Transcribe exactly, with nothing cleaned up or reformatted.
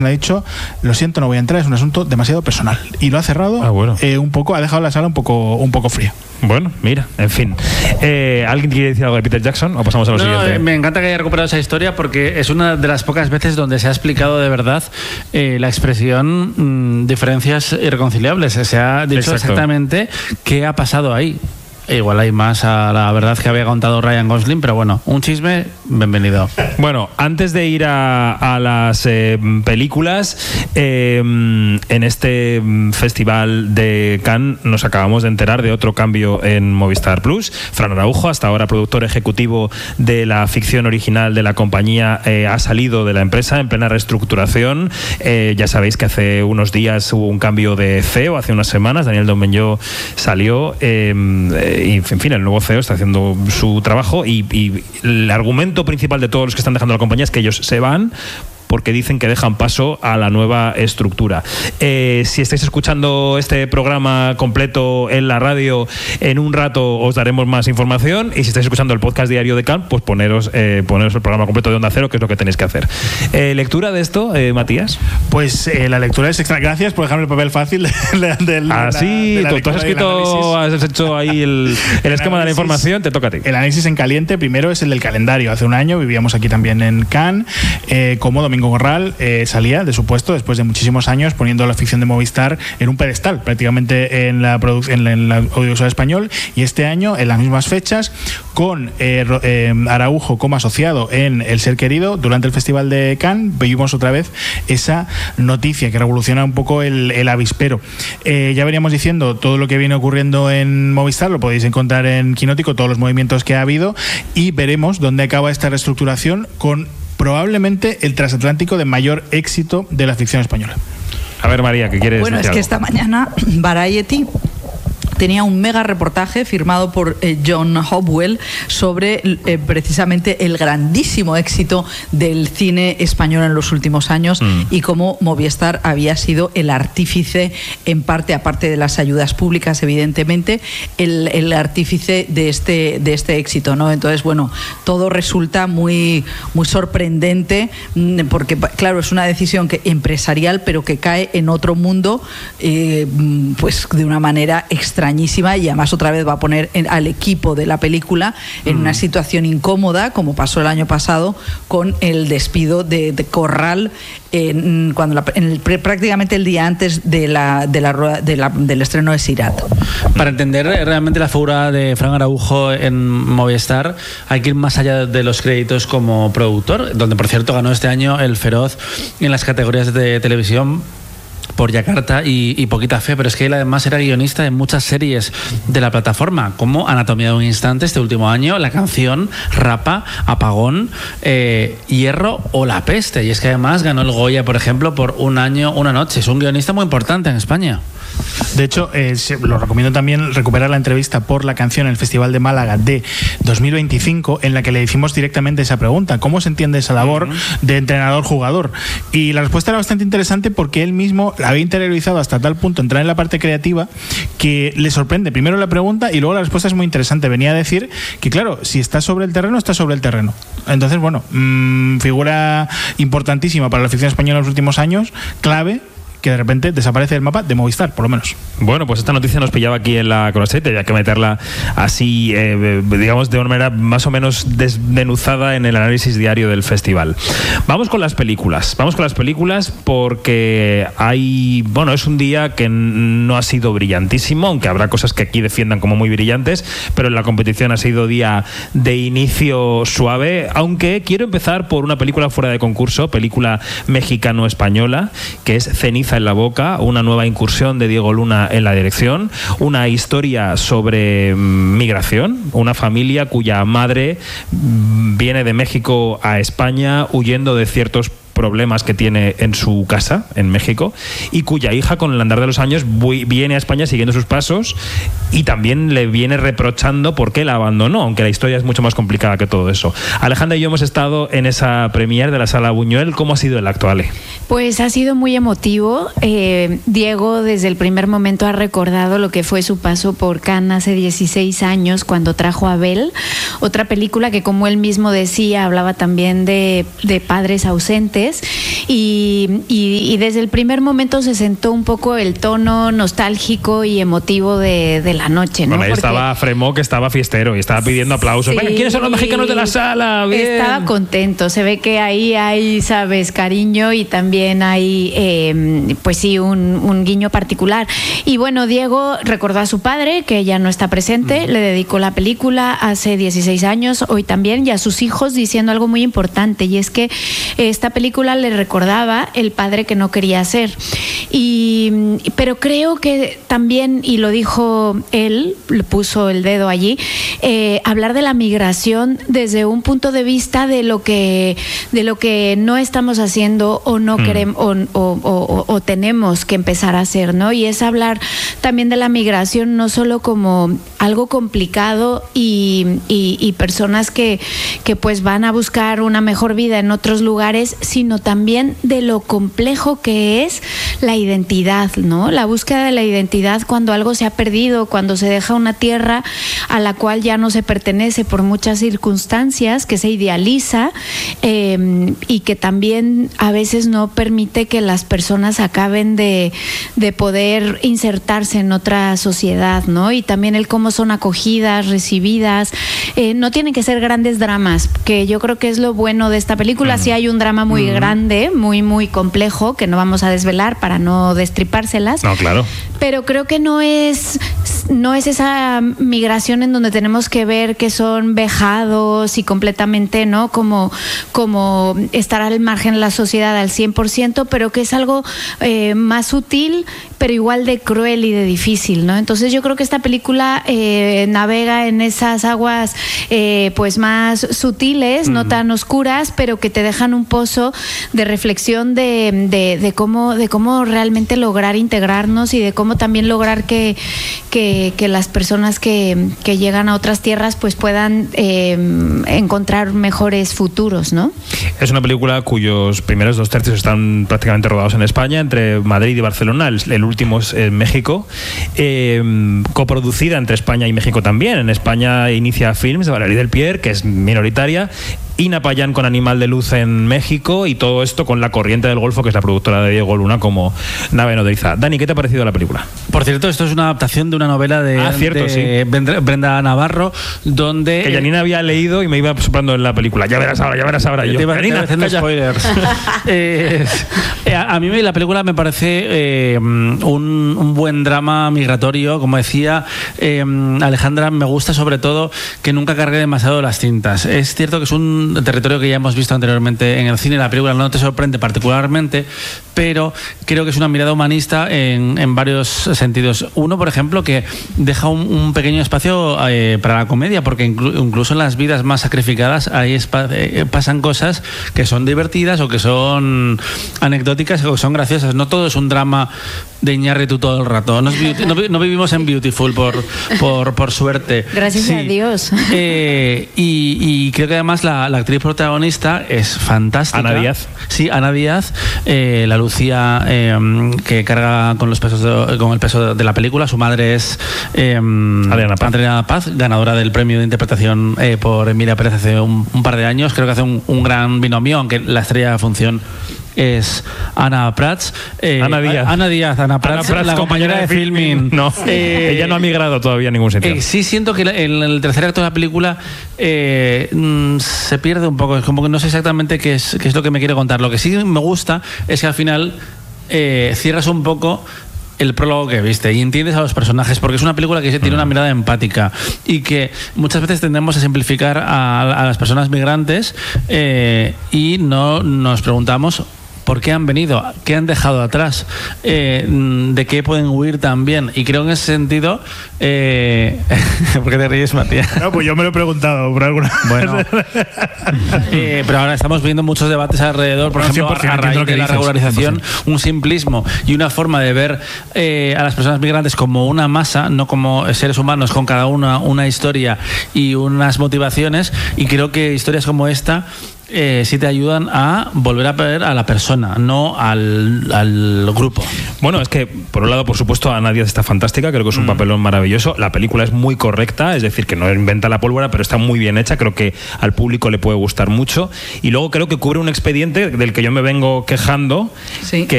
ha dicho, lo siento, no voy a entrar, es un asunto demasiado personal. Y lo ha cerrado ah, bueno. eh, un poco, ha dejado la sala un poco, un poco fría. Bueno, mira, en fin. Eh, ¿Alguien quiere decir algo de Peter Jackson o pasamos a lo no, siguiente? Me encanta que haya recuperado esa historia porque es una de las pocas veces donde se ha explicado de verdad eh, la expresión mmm, diferencias irreconciliables. Se ha dicho Exacto. exactamente qué ha pasado ahí. Igual hay más a la verdad que había contado Ryan Gosling, pero bueno, un chisme, bienvenido. Bueno, antes de ir a, a las eh, películas, eh, en este festival de Cannes nos acabamos de enterar de otro cambio en Movistar Plus. Fran Araujo, hasta ahora productor ejecutivo de la ficción original de la compañía, eh, ha salido de la empresa en plena reestructuración. Eh, ya sabéis que hace unos días hubo un cambio de C E O, hace unas semanas, Daniel Domenyo salió. Eh, Y, en fin, el nuevo C E O está haciendo su trabajo y, y el argumento principal de todos los que están dejando la compañía es que ellos se van porque dicen que dejan paso a la nueva estructura. Eh, si estáis escuchando este programa completo en la radio, en un rato os daremos más información, y si estáis escuchando el podcast diario de Cannes, pues poneros, eh, poneros el programa completo de Onda Cero, que es lo que tenéis que hacer. Eh, ¿Lectura de esto, eh, Matías? Pues eh, la lectura es extra. Gracias por dejarme el papel fácil de, de, de, ah, de sí, la, de la tú, tú has escrito, has hecho ahí el, el esquema de la información, te toca a ti. El análisis en caliente primero es el del calendario. Hace un año vivíamos aquí también en Cannes, eh, como Domingo Corral eh, salía de su puesto después de muchísimos años, poniendo la ficción de Movistar en un pedestal prácticamente en la, en la, en la audiovisual español, y este año en las mismas fechas con eh, eh, Araujo como asociado en El Ser Querido durante el Festival de Cannes, vivimos otra vez esa noticia que revoluciona un poco el, el avispero. Eh, ya veníamos diciendo todo lo que viene ocurriendo en Movistar, lo podéis encontrar en Quinótico, todos los movimientos que ha habido, y veremos dónde acaba esta reestructuración con probablemente el transatlántico de mayor éxito de la ficción española. A ver, María, ¿qué quieres decir? Bueno, es que esta mañana Variety tenía un mega reportaje firmado por eh, John Hopwell sobre eh, precisamente el grandísimo éxito del cine español en los últimos años mm. y cómo Movistar había sido el artífice, en parte, aparte de las ayudas públicas, evidentemente, el, el artífice de este, de este éxito, ¿no? Entonces, bueno, todo resulta muy, muy sorprendente porque, claro, es una decisión que, empresarial, pero que cae en otro mundo, eh, pues de una manera extraña. Y además otra vez va a poner en, al equipo de la película en mm. una situación incómoda, como pasó el año pasado con el despido de, de Corral en, cuando la, en el, prácticamente el día antes de la, de la, de la, del estreno de Sirat. Para entender realmente la figura de Fran Araujo en Movistar hay que ir más allá de los créditos como productor, donde por cierto ganó este año el Feroz en las categorías de televisión por Yakarta y, y Poquita Fe, pero es que él además era guionista de muchas series de la plataforma, como Anatomía de un Instante este último año, La Canción, Rapa, Apagón, eh, Hierro o La Peste. Y es que además ganó el Goya, por ejemplo, por Un año, una noche. Es un guionista muy importante en España. De hecho, eh, lo recomiendo también recuperar la entrevista por La Canción en el Festival de Málaga de dos mil veinticinco, en la que le hicimos directamente esa pregunta: ¿cómo se entiende esa labor de entrenador-jugador? Y la respuesta era bastante interesante porque él mismo la había interiorizado hasta tal punto entrar en la parte creativa que le sorprende primero la pregunta y luego la respuesta es muy interesante. Venía a decir que, claro, si está sobre el terreno, está sobre el terreno. Entonces, bueno, mmm, figura importantísima para la ficción española en los últimos años, clave, que de repente desaparece del mapa de Movistar, por lo menos. Bueno, pues esta noticia nos pillaba aquí en la Colosete, había que meterla así, eh, digamos, de una manera más o menos desmenuzada en el análisis diario del festival. Vamos con las películas, vamos con las películas porque hay, bueno, es un día que no ha sido brillantísimo, aunque habrá cosas que aquí defiendan como muy brillantes, pero en la competición ha sido día de inicio suave, aunque quiero empezar por una película fuera de concurso, película mexicano-española, que es Ceniza en la boca, una nueva incursión de Diego Luna en la dirección, una historia sobre migración, una familia cuya madre viene de México a España huyendo de ciertos problemas que tiene en su casa, en México, y cuya hija con el andar de los años viene a España siguiendo sus pasos y también le viene reprochando por qué la abandonó, aunque la historia es mucho más complicada que todo eso. Alejandra y yo hemos estado en esa premier de la Sala Buñuel. ¿Cómo ha sido el acto, Ale? Pues ha sido muy emotivo. Eh, Diego desde el primer momento ha recordado lo que fue su paso por Cannes hace dieciséis años cuando trajo a Abel, otra película que, como él mismo decía, hablaba también de, de padres ausentes, mujeres y, y, y desde el primer momento se sentó un poco el tono nostálgico y emotivo de, de la noche, ¿no? Bueno, ahí Porque estaba Fremont, que estaba fiestero y estaba pidiendo aplausos. sí, Venga, ¿quiénes son los mexicanos de la sala? Bien. Estaba contento, se ve que ahí hay, sabes, cariño y también hay, eh, pues sí, un, un guiño particular. Y bueno, Diego recordó a su padre, que ya no está presente, mm. le dedicó la película hace dieciséis años, hoy también, y a sus hijos diciendo algo muy importante, y es que esta película le recordaba el padre que no quería ser. Y, pero creo que también, y lo dijo él, le puso el dedo allí, eh, hablar de la migración desde un punto de vista de lo que, de lo que no estamos haciendo o no mm. queremos o, o, o, o tenemos que empezar a hacer, ¿no? Y es hablar también de la migración no solo como algo complicado y, y, y personas que, que pues van a buscar una mejor vida en otros lugares, sino también de lo complejo que es la identidad, ¿no? La búsqueda de la identidad cuando algo se ha perdido, cuando se deja una tierra a la cual ya no se pertenece por muchas circunstancias, que se idealiza eh, y que también a veces no permite que las personas acaben de, de poder insertarse en otra sociedad, ¿no? Y también el cómo son acogidas, recibidas. Eh, no tienen que ser grandes dramas, que yo creo que es lo bueno de esta película. Sí hay un drama muy uh-huh. grande, muy, muy complejo, que no vamos a desvelar para no destripárselas. No, claro. Pero creo que no es, no es esa migración en donde tenemos que ver que son vejados y completamente, ¿no? Como, como estar al margen de la sociedad al cien por ciento, pero que es algo eh, más sutil, pero igual de cruel y de difícil, ¿no? Entonces yo creo que esta película eh, navega en esas aguas eh, pues más sutiles, mm. no tan oscuras, pero que te dejan un pozo de reflexión de, de, de cómo, de cómo realmente lograr integrarnos y de cómo también lograr que, que, que las personas que, que llegan a otras tierras pues puedan eh, encontrar mejores futuros, ¿no? Es una película cuyos primeros dos tercios están prácticamente rodados en España, entre Madrid y Barcelona. El, el último es en México, eh, coproducida entre España y México también. En España inicia Films de Valerie Delpierre, que es minoritaria, Ina Payán con Animal de Luz en México, y todo esto con La Corriente del Golfo, que es la productora de Diego Luna, como nave nodriza. Dani, ¿qué te ha parecido la película? Por cierto, esto es una adaptación de una novela de, ah, cierto, de sí. Brenda Navarro, donde... Que Janina había leído y me iba soplando en la película. Ya verás ahora, ya verás ahora. Yo, te iba, Janina, te iba haciendo spoilers. eh, a, a mí la película me parece eh, un, un buen drama migratorio, como decía eh, Alejandra. Me gusta sobre todo que nunca cargue demasiado las cintas. Es cierto que es un territorio que ya hemos visto anteriormente en el cine. La película no te sorprende particularmente, pero creo que es una mirada humanista en, en varios sentidos. Uno, por ejemplo, que deja un, un pequeño espacio eh, para la comedia, porque inclu- incluso en las vidas más sacrificadas ahí espa- eh, pasan cosas que son divertidas o que son anecdóticas o que son graciosas. No todo es un drama de Iñárritu todo el rato. No, es beauty, no, no vivimos en Beautiful por, por, por suerte. Gracias sí. a Dios. Eh, y, y creo que además la, la actriz protagonista es fantástica. Ana Díaz. Sí, Ana Díaz, eh, la Lucía eh, que carga con los pesos de, con el peso de la película. Su madre es eh, Adriana Paz. Adriana Paz, ganadora del premio de interpretación eh, por Emilia Pérez hace un, un par de años. Creo que hace un, un gran binomio, aunque la estrella de la función es Ana Prats. Eh, Ana Díaz. Ana Díaz, Ana Prats, Ana Prats la compañera, compañera de filming. No, eh, ella no ha migrado todavía en ningún sentido. Eh, sí siento que en el tercer acto de la película eh, mm, se pierde un poco. Es como que no sé exactamente qué es, qué es lo que me quiere contar. Lo que sí me gusta es que al final eh, cierras un poco el prólogo que viste y entiendes a los personajes, porque es una película que tiene una mirada empática y que muchas veces tendemos a simplificar a, a las personas migrantes eh, y no nos preguntamos ¿por qué han venido? ¿Qué han dejado atrás? Eh, ¿De qué pueden huir también? Y creo en ese sentido... Eh... ¿Por qué te ríes, Matías? No, pues yo me lo he preguntado por alguna... Bueno. eh, pero ahora estamos viendo muchos debates alrededor, por no, ejemplo, a raíz de la regularización, un simplismo y una forma de ver eh, a las personas migrantes como una masa, no como seres humanos con cada una una historia y unas motivaciones, y creo que historias como esta eh, sí te ayudan a volver a ver a la persona, no al, al grupo. Bueno, es que, por un lado, por supuesto, Ana Díaz está fantástica, creo que es un mm. papelón maravilloso. La película es muy correcta, es decir, que no inventa la pólvora, pero está muy bien hecha, creo que al público le puede gustar mucho. Y luego creo que cubre un expediente del que yo me vengo quejando, sí. que